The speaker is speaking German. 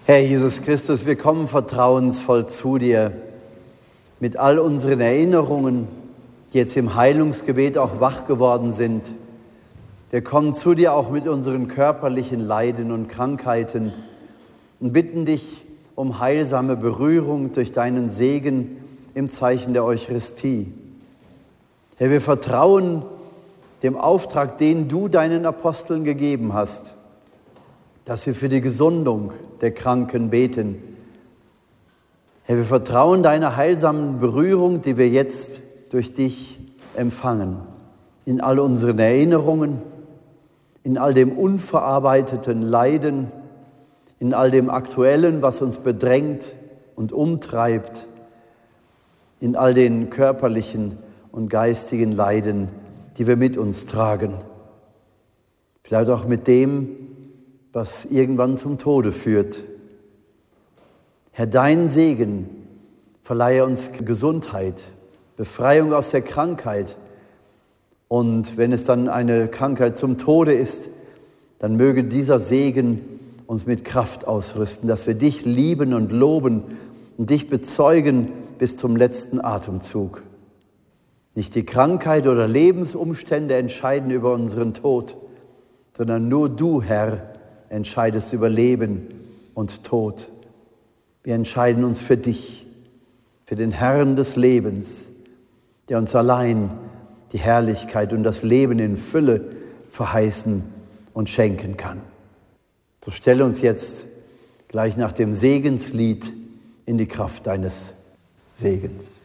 Herr Jesus Christus, wir kommen vertrauensvoll zu dir mit all unseren Erinnerungen, die jetzt im Heilungsgebet auch wach geworden sind. Wir kommen zu dir auch mit unseren körperlichen Leiden und Krankheiten und bitten dich um heilsame Berührung durch deinen Segen im Zeichen der Eucharistie. Herr, wir vertrauen dem Auftrag, den du deinen Aposteln gegeben hast, dass wir für die Gesundung der Kranken beten. Herr, wir vertrauen deiner heilsamen Berührung, die wir jetzt durch dich empfangen, in all unseren Erinnerungen, in all dem unverarbeiteten Leiden, in all dem Aktuellen, was uns bedrängt und umtreibt, in all den körperlichen und geistigen Leiden, die wir mit uns tragen. Vielleicht auch mit dem, was irgendwann zum Tode führt. Herr, dein Segen verleihe uns Gesundheit, Befreiung aus der Krankheit. Und wenn es dann eine Krankheit zum Tode ist, dann möge dieser Segen uns mit Kraft ausrüsten, dass wir dich lieben und loben und dich bezeugen bis zum letzten Atemzug. Nicht die Krankheit oder Lebensumstände entscheiden über unseren Tod, sondern nur du, Herr, entscheidest über Leben und Tod. Wir entscheiden uns für dich, für den Herrn des Lebens, der uns allein die Herrlichkeit und das Leben in Fülle verheißen und schenken kann. So stelle uns jetzt gleich nach dem Segenslied in die Kraft deines Segens.